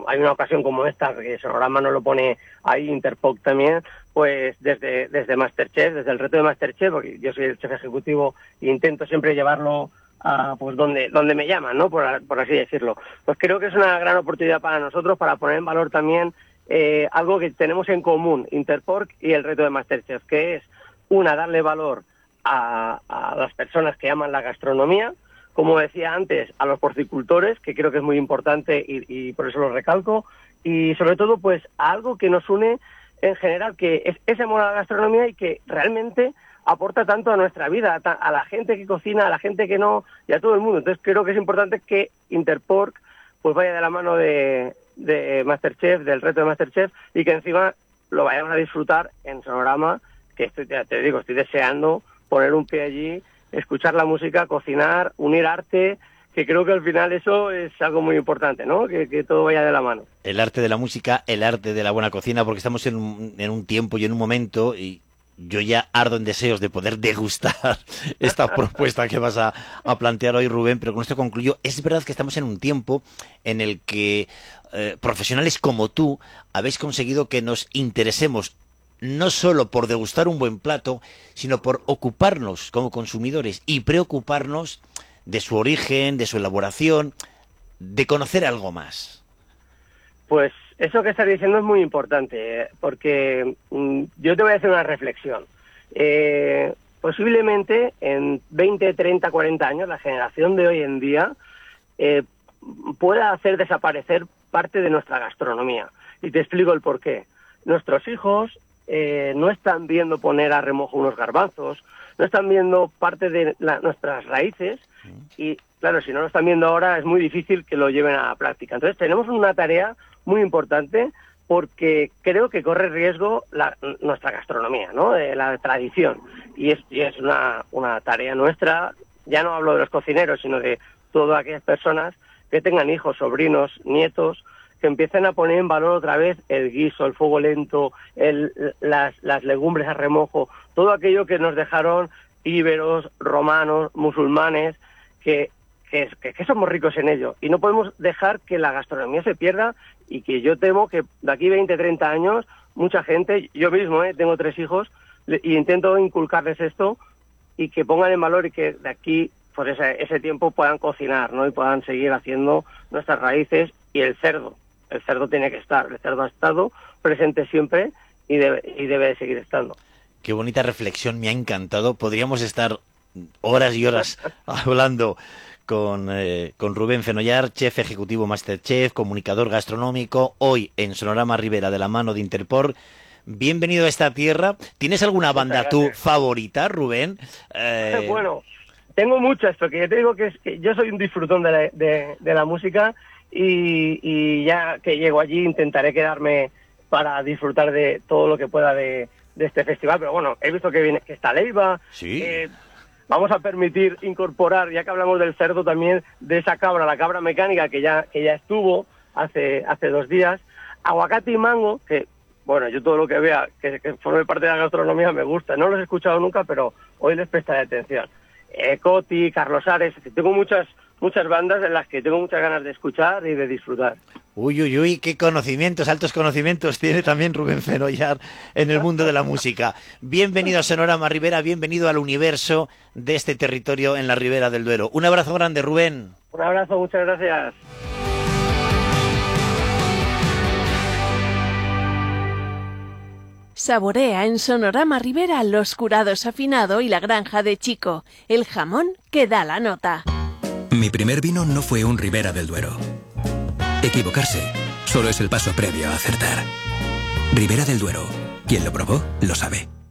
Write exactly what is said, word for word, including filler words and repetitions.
cuando hay una ocasión como esta, que Sonorama nos lo pone ahí, Interpop también, pues desde, desde Masterchef, desde el reto de Masterchef, porque yo soy el chef ejecutivo e intento siempre llevarlo a pues donde donde me llaman, ¿no? Por, por así decirlo. Pues creo que es una gran oportunidad para nosotros para poner en valor también eh, algo que tenemos en común, Interpop y el reto de Masterchef, que es, una, darle valor a, a las personas que aman la gastronomía, como decía antes, a los porcicultores, que creo que es muy importante y, y por eso lo recalco, y sobre todo pues a algo que nos une en general, que es ese amor a la gastronomía y que realmente aporta tanto a nuestra vida, a, a la gente que cocina, a la gente que no, y a todo el mundo. Entonces creo que es importante que Interpop pues vaya de la mano de, de Masterchef, del reto de Masterchef, y que encima lo vayamos a disfrutar en Sonorama, que estoy, ya te digo, estoy deseando poner un pie allí, escuchar la música, cocinar, unir arte, que creo que al final eso es algo muy importante, ¿no? Que, que todo vaya de la mano. El arte de la música, el arte de la buena cocina, porque estamos en un, en un tiempo y en un momento, y yo ya ardo en deseos de poder degustar esta propuesta que vas a, a plantear hoy, Rubén, pero con esto concluyo. Es verdad que estamos en un tiempo en el que eh, profesionales como tú habéis conseguido que nos interesemos no solo por degustar un buen plato, sino por ocuparnos como consumidores y preocuparnos de su origen, de su elaboración, de conocer algo más. Pues eso que estás diciendo es muy importante, porque mmm, yo te voy a hacer una reflexión. Eh, posiblemente en veinte, treinta, cuarenta años, la generación de hoy en día eh, pueda hacer desaparecer parte de nuestra gastronomía. Y te explico el porqué. Nuestros hijos eh, no están viendo poner a remojo unos garbanzos, no están viendo parte de la, nuestras raíces, y claro, si no lo están viendo ahora es muy difícil que lo lleven a la práctica. Entonces tenemos una tarea muy importante, porque creo que corre riesgo la, nuestra gastronomía, ¿no? Eh, la tradición, y es, y es una, una tarea nuestra. Ya no hablo de los cocineros, sino de todas aquellas personas que tengan hijos, sobrinos, nietos, que empiecen a poner en valor otra vez el guiso, el fuego lento, el, las, las legumbres a remojo, todo aquello que nos dejaron íberos, romanos, musulmanes, que, que, que somos ricos en ello. Y no podemos dejar que la gastronomía se pierda, y que yo temo que de aquí veinte, treinta años, mucha gente, yo mismo, eh, tengo tres hijos, y intento inculcarles esto, y que pongan en valor, y que de aquí, por ese, ese tiempo, puedan cocinar, ¿no? Y puedan seguir haciendo nuestras raíces. Y el cerdo, el cerdo tiene que estar, el cerdo ha estado presente siempre y debe, y debe de seguir estando. Qué bonita reflexión, me ha encantado. Podríamos estar horas y horas hablando con, eh, con Rubén Fenollar, chef ejecutivo Masterchef, comunicador gastronómico, hoy en Sonorama Ribera de la mano de Interpop. Bienvenido a esta tierra. ¿Tienes alguna banda tú favorita, Rubén? Eh... Bueno, tengo muchas, porque yo te digo que, es que yo soy un disfrutón de la, de, de la música, y, y ya que llego allí intentaré quedarme para disfrutar de todo lo que pueda de, de este festival. Pero bueno, he visto que viene que está Leiva. Sí. Eh, vamos a permitir incorporar, ya que hablamos del cerdo, también de esa cabra, la cabra mecánica, que ya que ya estuvo hace hace dos días. Aguacate y mango, que bueno, yo todo lo que vea que, que forme parte de la gastronomía me gusta. No los he escuchado nunca, pero hoy les prestaré atención. Eh, Coti, Carlos Ares, tengo muchas muchas bandas en las que tengo muchas ganas de escuchar y de disfrutar. Uy, uy, uy, qué conocimientos, altos conocimientos tiene también Rubén Fenollar en el mundo de la música. Bienvenido a Sonorama Ribera, bienvenido al universo de este territorio en la Ribera del Duero. Un abrazo grande, Rubén. Un abrazo, muchas gracias. Saborea en Sonorama Ribera los curados afinado y la granja de Chico, el jamón que da la nota. Mi primer vino no fue un Ribera del Duero. Equivocarse solo es el paso previo a acertar. Ribera del Duero. Quien lo probó, lo sabe.